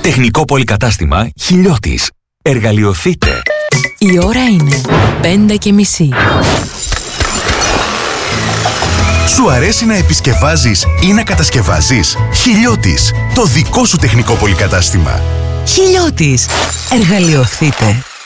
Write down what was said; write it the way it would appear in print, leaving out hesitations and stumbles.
Τεχνικό πολυκατάστημα Χιλιώτης. Εργαλειοθείτε. Η ώρα είναι 5:30. Σου αρέσει να επισκευάζεις ή να κατασκευάζεις? Χιλιώτης, το δικό σου τεχνικό πολυκατάστημα. Χιλιώτης. Εργαλειοθείτε.